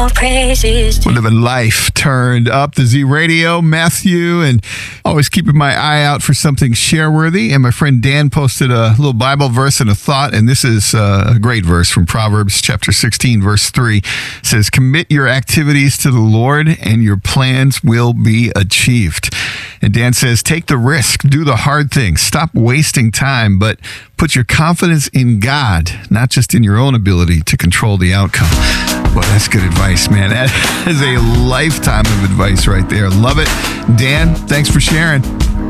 more praises to We're living life turned up. The Z Radio, Matthew, and always keeping my eye out for something share-worthy. And my friend Dan posted a little Bible verse and a thought, and this is a great verse from Proverbs chapter 16, verse 3. It says, commit your activities to the Lord, and your plans will be achieved. And Dan says, take the risk, do the hard things, stop wasting time, but put your confidence in God, not just in your own ability to control the outcome. Boy, that's good advice, man. That is a lifetime of advice right there. Love it. Dan, thanks for sharing.